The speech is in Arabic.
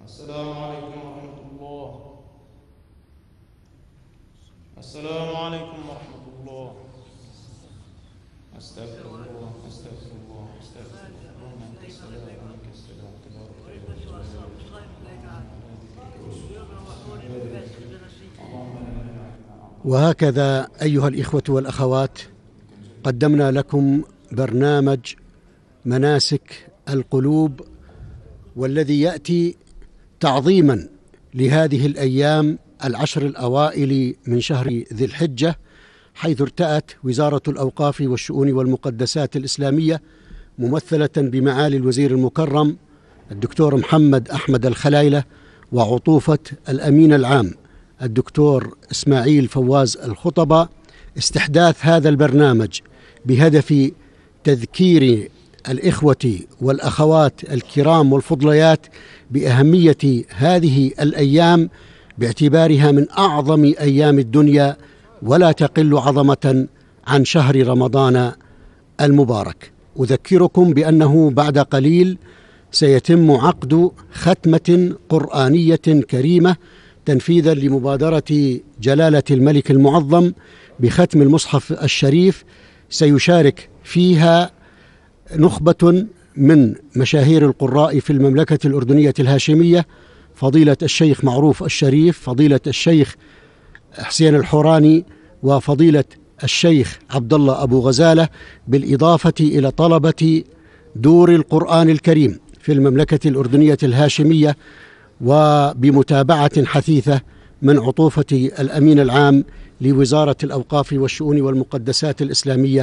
السلام عليكم ورحمة الله. السلام عليكم ورحمة الله. أستغفر الله أستغفر الله أستغفر الله. اللهم أنت السلام ومنك السلام تبارك وهكذا أيها الإخوة والأخوات، قدمنا لكم برنامج مناسك القلوب، والذي يأتي تعظيما لهذه الأيام العشر الأوائل من شهر ذي الحجة، حيث ارتأت وزارة الأوقاف والشؤون والمقدسات الإسلامية ممثلة بمعالي الوزير المكرم الدكتور محمد أحمد الخلايلة وعطوفة الأمين العام الدكتور إسماعيل فواز الخطبة استحداث هذا البرنامج بهدف تذكير الإخوة والأخوات الكرام والفضليات بأهمية هذه الأيام، باعتبارها من أعظم أيام الدنيا ولا تقل عظمة عن شهر رمضان المبارك. أذكركم بأنه بعد قليل سيتم عقد ختمة قرآنية كريمة تنفيذا لمبادرة جلالة الملك المعظم بختم المصحف الشريف. سيشارك فيها نخبة من مشاهير القراء في المملكة الأردنية الهاشمية، فضيلة الشيخ معروف الشريف، فضيلة الشيخ حسين الحوراني، وفضيلة الشيخ عبد الله أبو غزالة، بالإضافة إلى طلبة دور القرآن الكريم في المملكة الأردنية الهاشمية، وبمتابعة حثيثة من عطوفة الأمين العام لوزارة الأوقاف والشؤون والمقدسات الإسلامية